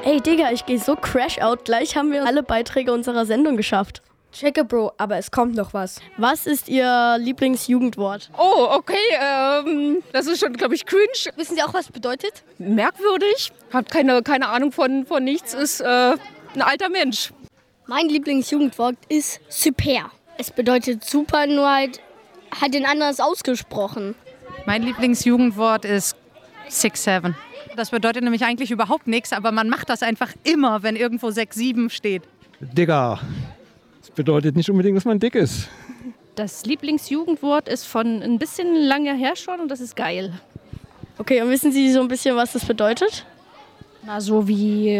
Ey, Digga, ich gehe so Crash Out. Gleich haben wir alle Beiträge unserer Sendung geschafft. Checke, Bro, aber es kommt noch was. Was ist Ihr Lieblingsjugendwort? Oh, okay, das ist schon, glaube ich, cringe. Wissen Sie auch, was es bedeutet? Merkwürdig. Hat keine Ahnung von nichts, ist ein alter Mensch. Mein Lieblingsjugendwort ist super. Es bedeutet super, nur halt den anders ausgesprochen. Mein Lieblingsjugendwort ist 6-7. Das bedeutet nämlich eigentlich überhaupt nichts, aber man macht das einfach immer, wenn irgendwo 6-7 steht. Digga. Das bedeutet nicht unbedingt, dass man dick ist. Das Lieblingsjugendwort ist von ein bisschen lange her schon und das ist geil. Okay, und wissen Sie so ein bisschen, was das bedeutet? Na, so wie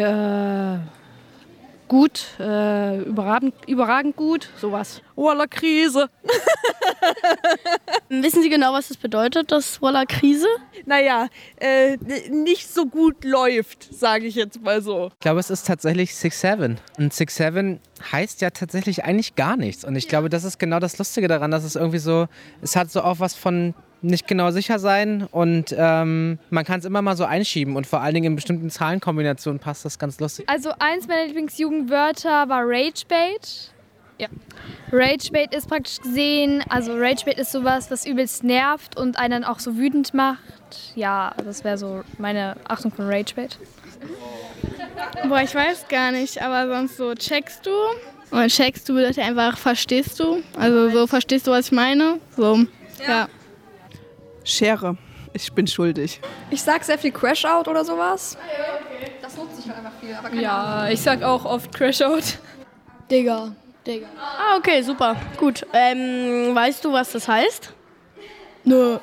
gut, überragend gut, sowas. Voila, Krise. Wissen Sie genau, was das bedeutet, das Voila Krise? Naja, nicht so gut läuft, sage ich jetzt mal so. Ich glaube, es ist tatsächlich 6-7. Und 6-7 heißt ja tatsächlich eigentlich gar nichts. Und ich glaube, das ist genau das Lustige daran, dass es irgendwie so, es hat so auch was von nicht genau sicher sein und man kann es immer mal so einschieben und vor allen Dingen in bestimmten Zahlenkombinationen passt das ganz lustig. Also eins meiner Lieblingsjugendwörter war Ragebait. Ja. Ragebait ist praktisch gesehen, also Ragebait ist sowas, was übelst nervt und einen dann auch so wütend macht. Ja, das wäre so meine Achtung von Ragebait. Boah, ich weiß gar nicht, aber sonst so checkst du. Und checkst du bedeutet einfach verstehst du. Also so verstehst du, was ich meine. So, ja. Schere. Ich bin schuldig. Ich sag sehr viel Crash Out oder sowas. Das nutze ich halt einfach viel. Aber keine Ahnung. Ich sag auch oft Crash Out. Digga. Ah, okay, super. Gut. Weißt du, was das heißt? Nö.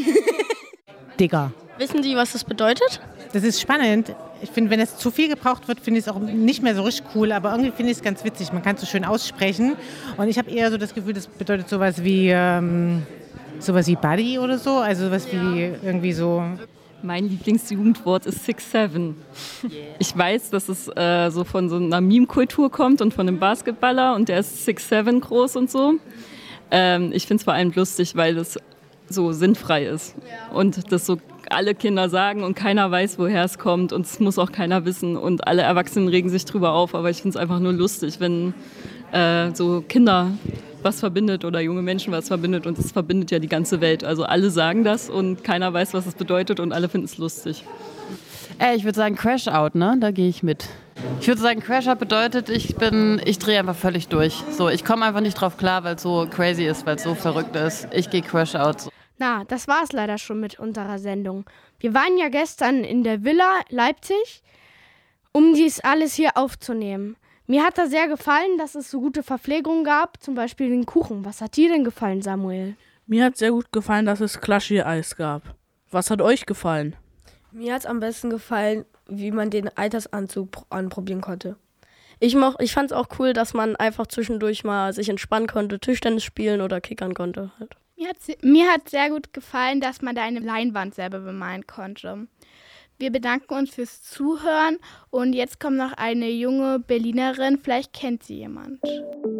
Digga. Wissen Sie, was das bedeutet? Das ist spannend. Ich finde, wenn es zu viel gebraucht wird, finde ich es auch nicht mehr so richtig cool. Aber irgendwie finde ich es ganz witzig. Man kann es so schön aussprechen. Und ich habe eher so das Gefühl, das bedeutet sowas wie Buddy oder so. Also sowas wie irgendwie so. Mein Lieblingsjugendwort ist 6-7. Ich weiß, dass es so von so einer Meme-Kultur kommt und von einem Basketballer und der ist 6'7 groß und so. Ich finde es vor allem lustig, weil es so sinnfrei ist und das so alle Kinder sagen und keiner weiß, woher es kommt und es muss auch keiner wissen und alle Erwachsenen regen sich drüber auf, aber ich finde es einfach nur lustig, wenn so Kinder was verbindet oder junge Menschen was verbindet und es verbindet ja die ganze Welt. Also alle sagen das und keiner weiß, was es bedeutet und alle finden es lustig. Ich würde sagen Crash Out, ne? Da gehe ich mit. Ich würde sagen, Crash Out bedeutet, ich drehe einfach völlig durch. So, ich komme einfach nicht drauf klar, weil es so crazy ist, weil es so verrückt ist. Ich gehe Crash Out. So. Na, das war's leider schon mit unserer Sendung. Wir waren ja gestern in der Villa Leipzig, um dies alles hier aufzunehmen. Mir hat da sehr gefallen, dass es so gute Verpflegung gab, zum Beispiel den Kuchen. Was hat dir denn gefallen, Samuel? Mir hat sehr gut gefallen, dass es Klaschi-Eis gab. Was hat euch gefallen? Mir hat es am besten gefallen, wie man den Altersanzug anprobieren konnte. Ich fand es auch cool, dass man einfach zwischendurch mal sich entspannen konnte, Tischtennis spielen oder kickern konnte. Halt. Mir hat sehr gut gefallen, dass man da eine Leinwand selber bemalen konnte. Wir bedanken uns fürs Zuhören und jetzt kommt noch eine junge Berlinerin, vielleicht kennt sie jemand.